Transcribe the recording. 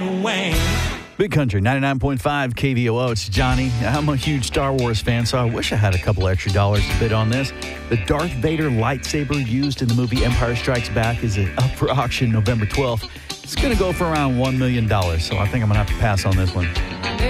and Wayne. Big Country, 99.5 KVOO. It's Johnny. I'm a huge Star Wars fan, so I wish I had a couple extra dollars to bid on this. The Darth Vader lightsaber used in the movie Empire Strikes Back is up for auction November 12th. It's going to go for around $1 million, so I think I'm going to have to pass on this one.